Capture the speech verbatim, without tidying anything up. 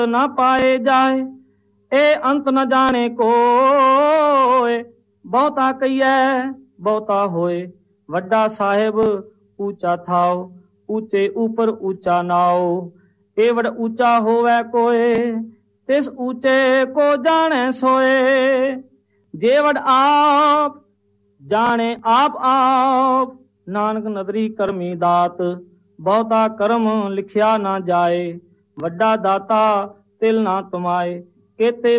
ਨਾ ਪਾਏ ਜਾਏ, ਇਹ ਅੰਤ ਨ ਜਾਣੇ ਕੋਏ। ਬਹੁਤਾ ਕਹੀਐ ਬਹੁਤਾ ਹੋਏ, ਵੱਡਾ ਸਾਹਿਬ ਊਚਾ ਥਾਓ, ਊਚੇ ਉਪਰ ਊਚਾ ਨਾਓ। ਇਹ ਵਡ ਊਚਾ ਹੋਵੇ ਕੋਏ, ਤਿਸ ਊਚੇ ਕੋ ਜਾਣੈ ਸੋਏ। ਜੇ ਵਡ ਆਪ ਜਾਣੇ ਆਪ ਆਪ, ਨਾਨਕ ਨਦਰੀ ਕਰਮੀ ਦਾਤ। ਬਹੁਤਾ ਕਰਮ ਲਿਖਿਆ ਨਾ ਜਾਏ, ਵੱਡਾ ਦਾਤਾ ਤਿਲ ਨਾ ਤੁਮਾਏ। ਕੇਤੇ